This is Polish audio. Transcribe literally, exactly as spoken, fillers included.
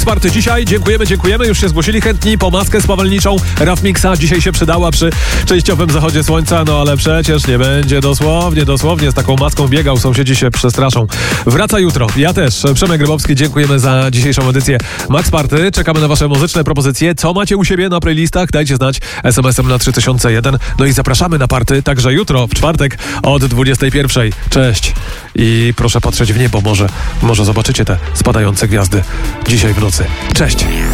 Party dzisiaj. Dziękujemy, dziękujemy. Już się zgłosili chętni po maskę spawalniczą Raf Mixa. Dzisiaj się przydała przy częściowym zachodzie słońca, no ale przecież nie będzie dosłownie, dosłownie z taką maską biegał. Sąsiedzi się przestraszą. Wraca jutro. Ja też. Przemek Grybowski. Dziękujemy za dzisiejszą edycję Max Party. Czekamy na wasze muzyczne propozycje. Co macie u siebie na playlistach? Dajcie znać es em esem na trzy tysiące jeden. No i zapraszamy na party także jutro, w czwartek od dwudziestej pierwszej. Cześć. I proszę patrzeć w niebo, może, może zobaczycie te spadające gwiazdy dzisiaj w nocy. Cześć!